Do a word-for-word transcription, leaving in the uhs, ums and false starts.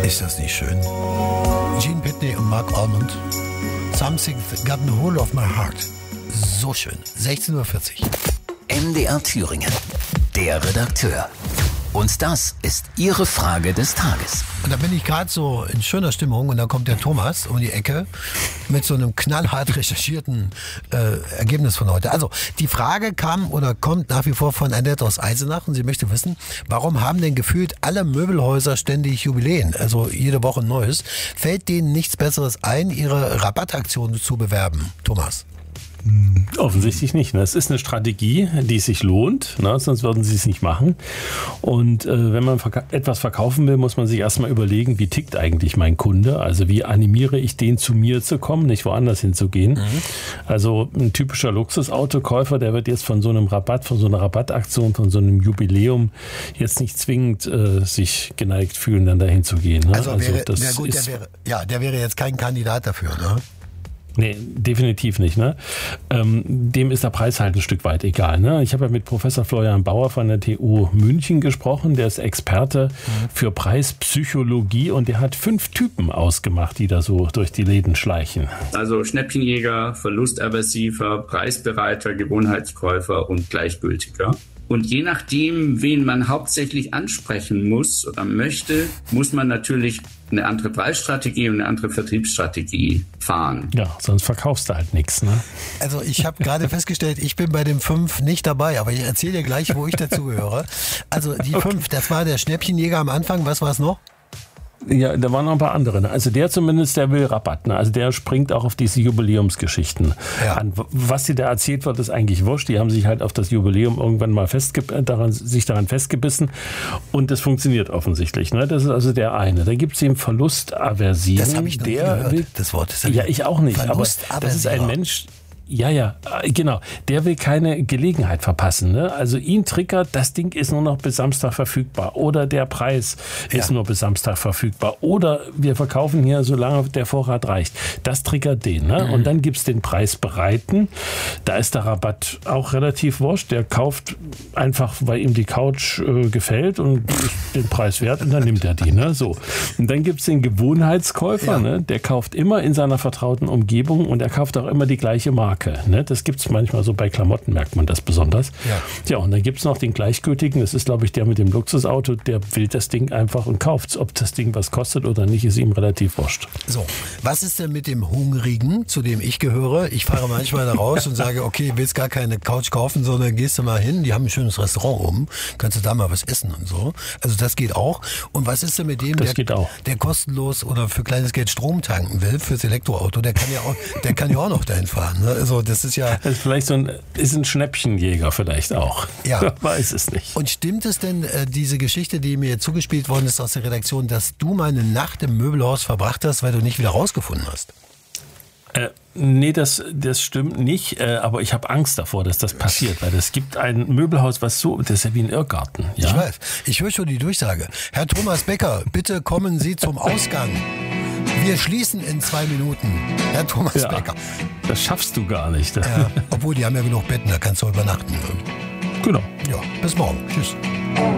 Ist das nicht schön? Gene Pitney und Mark Almond. Something's got a hold of my heart. So schön. sechzehn Uhr vierzig. M D R Thüringen. Der Redakteur. Und das ist Ihre Frage des Tages. Und da bin ich gerade so in schöner Stimmung und dann kommt der Thomas um die Ecke mit so einem knallhart recherchierten äh, Ergebnis von heute. Also die Frage kam oder kommt nach wie vor von Annette aus Eisenach und sie möchte wissen, warum haben denn gefühlt alle Möbelhäuser ständig Jubiläen, also jede Woche ein neues? Fällt denen nichts Besseres ein, ihre Rabattaktionen zu bewerben? Thomas? Offensichtlich nicht. Es ist eine Strategie, die sich lohnt, ne? Sonst würden sie es nicht machen. Und äh, wenn man verka- etwas verkaufen will, muss man sich erstmal überlegen, wie tickt eigentlich mein Kunde? Also wie animiere ich den, zu mir zu kommen, nicht woanders hinzugehen? Mhm. Also ein typischer Luxusautokäufer, der wird jetzt von so einem Rabatt, von so einer Rabattaktion, von so einem Jubiläum jetzt nicht zwingend äh, sich geneigt fühlen, dann dahin zu gehen. Ne? Also, wäre, also das na gut, ist, der wäre, ja, der wäre jetzt kein Kandidat dafür, ne? Nee, definitiv nicht. Ne? Ähm, dem ist der Preis halt ein Stück weit egal. Ne? Ich habe ja mit Professor Florian Bauer von der T U München gesprochen. Der ist Experte mhm. für Preispsychologie und der hat fünf Typen ausgemacht, die da so durch die Läden schleichen. Also Schnäppchenjäger, Verlustaversiver, Preisbereiter, Gewohnheitskäufer und Gleichgültiger. Und je nachdem, wen man hauptsächlich ansprechen muss oder möchte, muss man natürlich eine andere Preisstrategie und eine andere Vertriebsstrategie fahren. Ja, sonst verkaufst du halt nichts, ne? Also ich habe gerade festgestellt, ich bin bei dem fünf nicht dabei, aber ich erzähle dir gleich, wo ich dazugehöre. Also die okay. fünf, das war der Schnäppchenjäger am Anfang, was war es noch? Ja, da waren noch ein paar andere. Also der zumindest, der will Rabatt. Ne? Also der springt auch auf diese Jubiläumsgeschichten ja. an. Was dir da erzählt wird, ist eigentlich wurscht. Die haben sich halt auf das Jubiläum irgendwann mal festge- daran, sich daran festgebissen und das funktioniert offensichtlich. Ne? Das ist also der eine. Da gibt es den Verlustaversiven. Das habe ich noch nie gehört, will, das Wort. Das ja, ich auch nicht. Aber das ist ein Mensch... Ja, ja, genau. Der will keine Gelegenheit verpassen. Ne? Also ihn triggert, das Ding ist nur noch bis Samstag verfügbar. Oder der Preis ja. ist nur bis Samstag verfügbar. Oder wir verkaufen hier, solange der Vorrat reicht. Das triggert den. Ne? Mhm. Und dann gibt's den Preisbereiten. Da ist der Rabatt auch relativ wurscht. Der kauft einfach, weil ihm die Couch äh, gefällt und den Preis wert und dann nimmt er die. Ne? So. Und dann gibt's den Gewohnheitskäufer. Ja. Ne? Der kauft immer in seiner vertrauten Umgebung und er kauft auch immer die gleiche Marke. Ne? Das gibt es manchmal so bei Klamotten, merkt man das besonders. Ja, ja und dann gibt es noch den Gleichgültigen, das ist glaube ich der mit dem Luxusauto, der will das Ding einfach und kauft es. Ob das Ding was kostet oder nicht, ist ihm relativ wurscht. So, was ist denn mit dem Hungrigen, zu dem ich gehöre? Ich fahre manchmal da raus und sage, okay, willst gar keine Couch kaufen, sondern gehst du mal hin, die haben ein schönes Restaurant oben, kannst du da mal was essen und so. Also das geht auch. Und was ist denn mit dem, das der, geht auch. der kostenlos oder für kleines Geld Strom tanken will fürs Elektroauto, der kann ja auch, der kann ja auch noch dahin fahren. Ne? Also das ist ja... Das ist vielleicht so ein, ist ein Schnäppchenjäger vielleicht auch. Ja. Weiß es nicht. Und stimmt es denn, äh, diese Geschichte, die mir zugespielt worden ist aus der Redaktion, dass du mal eine Nacht im Möbelhaus verbracht hast, weil du nicht wieder rausgefunden hast? Äh, nee, das, das stimmt nicht, äh, aber ich habe Angst davor, dass das passiert, weil es gibt ein Möbelhaus, was so, das ist ja wie ein Irrgarten. Ja? Ich weiß, ich höre schon die Durchsage. Herr Thomas Becker, bitte kommen Sie zum Ausgang. Wir schließen in zwei Minuten. Herr Thomas ja, Becker. Das schaffst du gar nicht. Ja, obwohl, die haben ja genug Betten, da kannst du übernachten. Genau. Ja, bis morgen. Tschüss.